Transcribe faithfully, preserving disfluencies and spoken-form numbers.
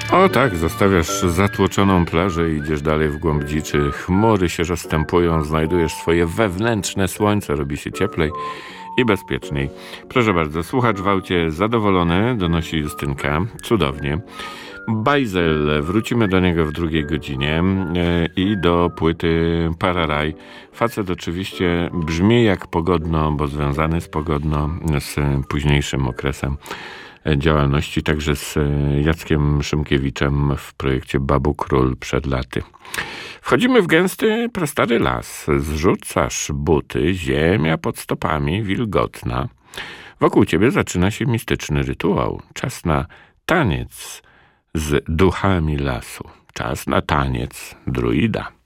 O tak, zostawiasz zatłoczoną plażę i idziesz dalej w głąb dziczy. Chmury się rozstępują, znajdujesz swoje wewnętrzne słońce, robi się cieplej i bezpieczniej. Proszę bardzo, słuchacz w aucie zadowolony, donosi Justynka. Cudownie. Bajzel, wrócimy do niego w drugiej godzinie e, i do płyty Pararaj. Facet oczywiście brzmi jak Pogodno, bo związany z Pogodno, z późniejszym okresem działalności, także z Jackiem Szymkiewiczem w projekcie Babu Król przed laty. Wchodzimy w gęsty, prastary las. Zrzucasz buty, ziemia pod stopami wilgotna. Wokół ciebie zaczyna się mistyczny rytuał. Czas na taniec z duchami lasu. Czas na taniec druida.